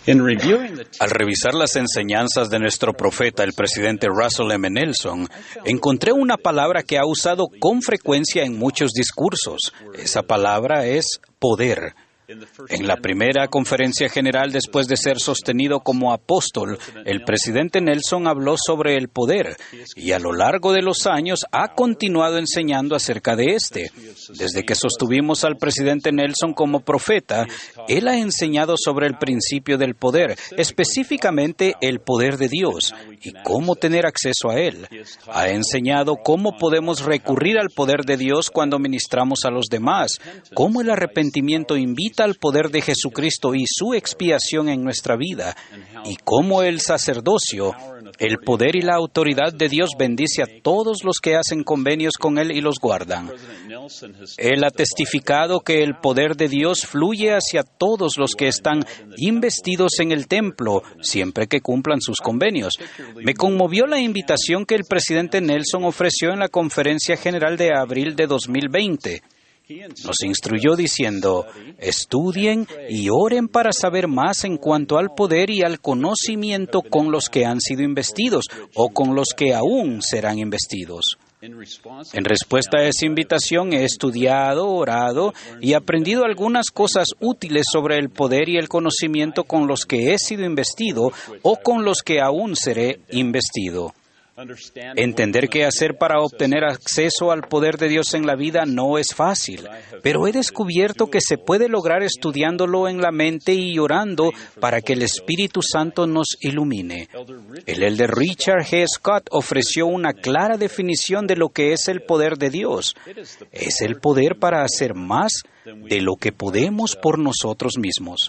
Al revisar las enseñanzas de nuestro profeta, el presidente Russell M. Nelson, encontré una palabra que ha usado con frecuencia en muchos discursos. Esa palabra es poder. En la primera conferencia general, después de ser sostenido como apóstol, el presidente Nelson habló sobre el poder y a lo largo de los años ha continuado enseñando acerca de este. Desde que sostuvimos al presidente Nelson como profeta, él ha enseñado sobre el principio del poder, específicamente el poder de Dios y cómo tener acceso a él. Ha enseñado cómo podemos recurrir al poder de Dios cuando ministramos a los demás, cómo el arrepentimiento invita al poder de Jesucristo y su expiación en nuestra vida, y cómo el sacerdocio, el poder y la autoridad de Dios bendice a todos los que hacen convenios con Él y los guardan. Él ha testificado que el poder de Dios fluye hacia todos los que están investidos en el templo, siempre que cumplan sus convenios. Me conmovió la invitación que el presidente Nelson ofreció en la Conferencia General de abril de 2020. Nos instruyó diciendo, estudien y oren para saber más en cuanto al poder y al conocimiento con los que han sido investidos o con los que aún serán investidos. En respuesta a esa invitación he estudiado, orado y aprendido algunas cosas útiles sobre el poder y el conocimiento con los que he sido investido o con los que aún seré investido. Entender qué hacer para obtener acceso al poder de Dios en la vida no es fácil, pero he descubierto que se puede lograr estudiándolo en la mente y orando para que el Espíritu Santo nos ilumine. El elder Richard G. Scott ofreció una clara definición de lo que es el poder de Dios. Es el poder para hacer más de lo que podemos por nosotros mismos.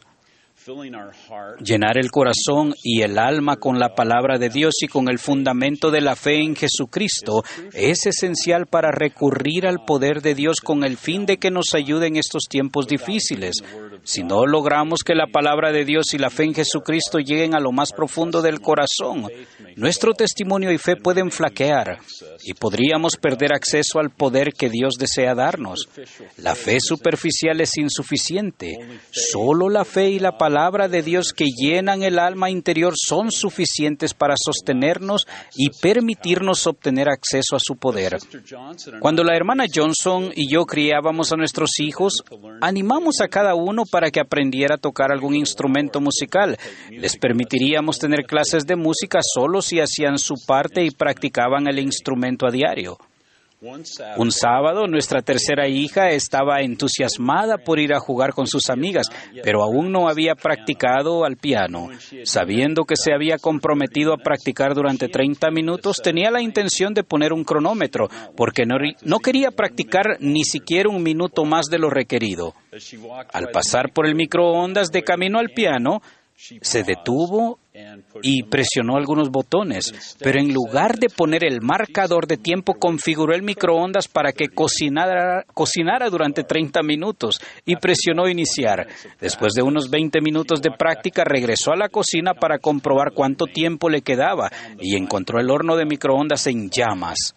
Llenar el corazón y el alma con la palabra de Dios y con el fundamento de la fe en Jesucristo es esencial para recurrir al poder de Dios con el fin de que nos ayude en estos tiempos difíciles. Si no logramos que la palabra de Dios y la fe en Jesucristo lleguen a lo más profundo del corazón, nuestro testimonio y fe pueden flaquear y podríamos perder acceso al poder que Dios desea darnos. La fe superficial es insuficiente. Solo la fe y la palabra de Dios que llenan el alma interior son suficientes para sostenernos y permitirnos obtener acceso a su poder. Cuando la hermana Johnson y yo criábamos a nuestros hijos, animamos a cada uno para que aprendiera a tocar algún instrumento musical. Les permitiríamos tener clases de música solo si hacían su parte y practicaban el instrumento a diario. Un sábado, nuestra tercera hija estaba entusiasmada por ir a jugar con sus amigas, pero aún no había practicado al piano. Sabiendo que se había comprometido a practicar durante 30 minutos, tenía la intención de poner un cronómetro, porque no quería practicar ni siquiera un minuto más de lo requerido. Al pasar por el microondas de camino al piano, se detuvo y presionó algunos botones, pero en lugar de poner el marcador de tiempo, configuró el microondas para que cocinara durante 30 minutos y presionó iniciar. Después de unos 20 minutos de práctica, regresó a la cocina para comprobar cuánto tiempo le quedaba y encontró el horno de microondas en llamas.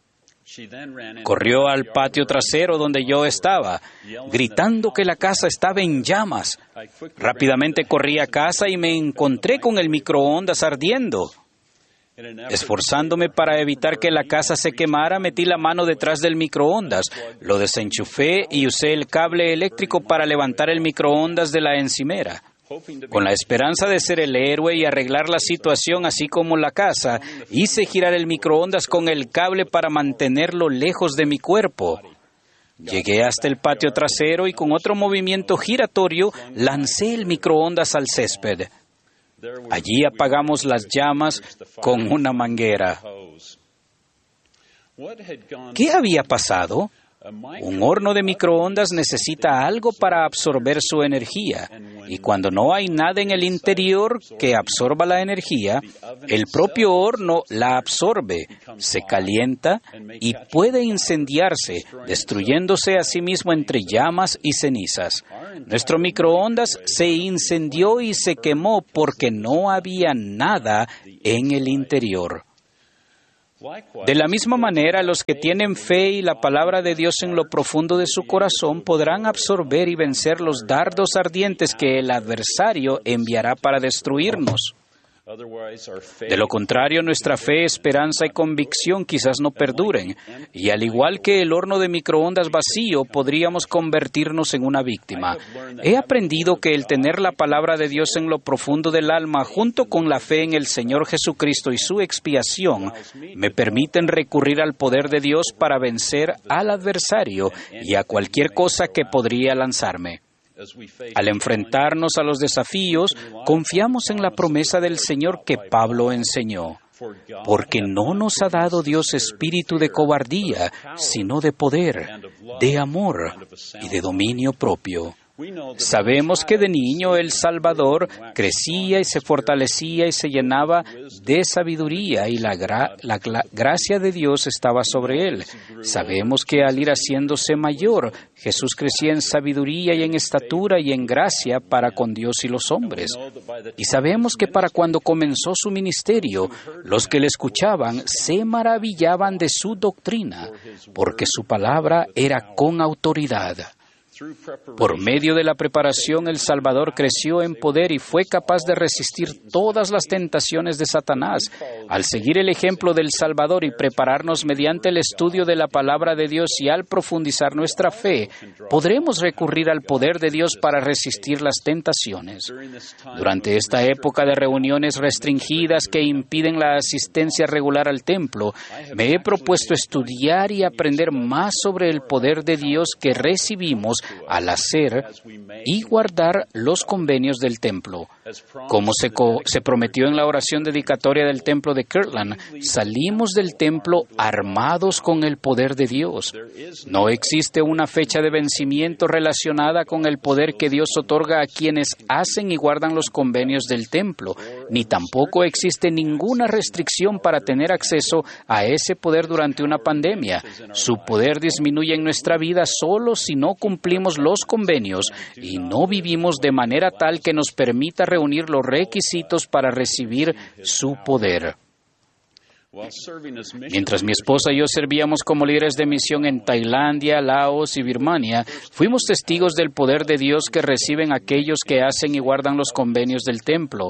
Corrió al patio trasero donde yo estaba, gritando que la casa estaba en llamas. Rápidamente corrí a casa y me encontré con el microondas ardiendo. Esforzándome para evitar que la casa se quemara, metí la mano detrás del microondas, lo desenchufé y usé el cable eléctrico para levantar el microondas de la encimera. Con la esperanza de ser el héroe y arreglar la situación, así como la casa, hice girar el microondas con el cable para mantenerlo lejos de mi cuerpo. Llegué hasta el patio trasero y con otro movimiento giratorio lancé el microondas al césped. Allí apagamos las llamas con una manguera. ¿Qué había pasado? Un horno de microondas necesita algo para absorber su energía, y cuando no hay nada en el interior que absorba la energía, el propio horno la absorbe, se calienta y puede incendiarse, destruyéndose a sí mismo entre llamas y cenizas. Nuestro microondas se incendió y se quemó porque no había nada en el interior. De la misma manera, los que tienen fe y la palabra de Dios en lo profundo de su corazón podrán absorber y vencer los dardos ardientes que el adversario enviará para destruirnos. De lo contrario, nuestra fe, esperanza y convicción quizás no perduren, y al igual que el horno de microondas vacío, podríamos convertirnos en una víctima. He aprendido que el tener la palabra de Dios en lo profundo del alma, junto con la fe en el Señor Jesucristo y su expiación, me permiten recurrir al poder de Dios para vencer al adversario y a cualquier cosa que podría lanzarme. Al enfrentarnos a los desafíos, confiamos en la promesa del Señor que Pablo enseñó, porque no nos ha dado Dios espíritu de cobardía, sino de poder, de amor y de dominio propio. Sabemos que de niño el Salvador crecía y se fortalecía y se llenaba de sabiduría y la gracia de Dios estaba sobre él. Sabemos que al ir haciéndose mayor, Jesús crecía en sabiduría y en estatura y en gracia para con Dios y los hombres. Y sabemos que para cuando comenzó su ministerio, los que le escuchaban se maravillaban de su doctrina, porque su palabra era con autoridad. Por medio de la preparación, el Salvador creció en poder y fue capaz de resistir todas las tentaciones de Satanás. Al seguir el ejemplo del Salvador y prepararnos mediante el estudio de la palabra de Dios y al profundizar nuestra fe, podremos recurrir al poder de Dios para resistir las tentaciones. Durante esta época de reuniones restringidas que impiden la asistencia regular al templo, me he propuesto estudiar y aprender más sobre el poder de Dios que recibimos al hacer y guardar los convenios del templo. Como se prometió en la oración dedicatoria del templo de Kirtland, salimos del templo armados con el poder de Dios. No existe una fecha de vencimiento relacionada con el poder que Dios otorga a quienes hacen y guardan los convenios del templo, ni tampoco existe ninguna restricción para tener acceso a ese poder durante una pandemia. Su poder disminuye en nuestra vida solo si no cumplimos los convenios y no vivimos de manera tal que nos permita reunir los requisitos para recibir su poder. Mientras mi esposa y yo servíamos como líderes de misión en Tailandia, Laos y Birmania, fuimos testigos del poder de Dios que reciben aquellos que hacen y guardan los convenios del templo.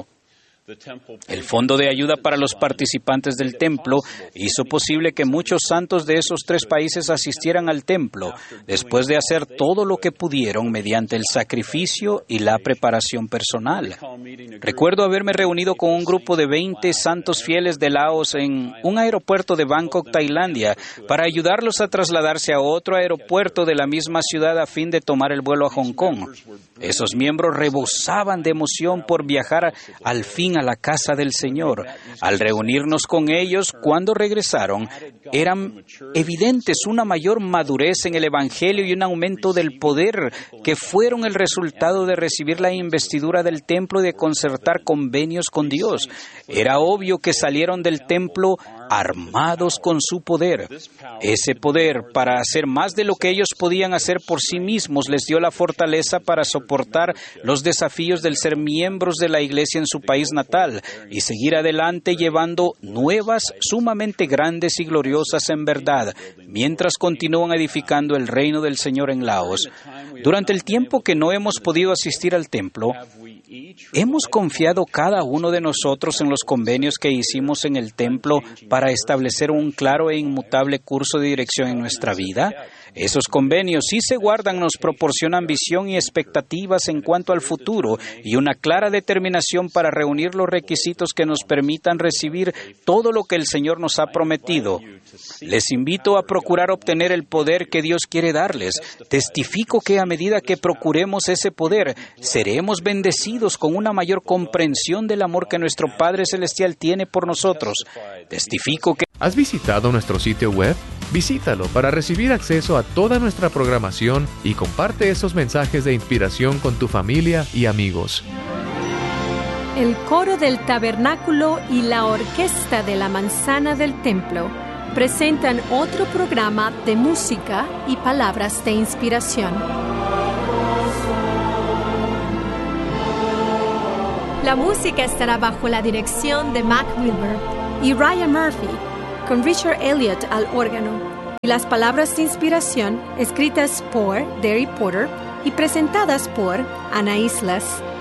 El Fondo de Ayuda para los participantes del templo hizo posible que muchos santos de esos 3 países asistieran al templo, después de hacer todo lo que pudieron mediante el sacrificio y la preparación personal. Recuerdo haberme reunido con un grupo de 20 santos fieles de Laos en un aeropuerto de Bangkok, Tailandia, para ayudarlos a trasladarse a otro aeropuerto de la misma ciudad a fin de tomar el vuelo a Hong Kong. Esos miembros rebosaban de emoción por viajar al fin a la casa del Señor. Al reunirnos con ellos, cuando regresaron, eran evidentes una mayor madurez en el Evangelio y un aumento del poder que fueron el resultado de recibir la investidura del templo y de concertar convenios con Dios. Era obvio que salieron del templo armados con su poder. Ese poder, para hacer más de lo que ellos podían hacer por sí mismos, les dio la fortaleza para soportar los desafíos del ser miembros de la iglesia en su país natal y seguir adelante llevando nuevas sumamente grandes y gloriosas en verdad, mientras continúan edificando el reino del Señor en Laos. Durante el tiempo que no hemos podido asistir al templo, ¿hemos confiado cada uno de nosotros en los convenios que hicimos en el templo para establecer un claro e inmutable curso de dirección en nuestra vida? Esos convenios, si se guardan, nos proporcionan visión y expectativas en cuanto al futuro y una clara determinación para reunir los requisitos que nos permitan recibir todo lo que el Señor nos ha prometido. Les invito a procurar obtener el poder que Dios quiere darles. Testifico que a medida que procuremos ese poder, seremos bendecidos con una mayor comprensión del amor que nuestro Padre Celestial tiene por nosotros. Testifico que... ¿Has visitado nuestro sitio web? Visítalo para recibir acceso a toda nuestra programación y comparte esos mensajes de inspiración con tu familia y amigos. El coro del tabernáculo y la orquesta de la manzana del templo presentan otro programa de música y palabras de inspiración. La música estará bajo la dirección de Mac Wilber y Ryan Murphy, con Richard Elliott al órgano, y las palabras de inspiración escritas por Derry Porter y presentadas por Ana Islas.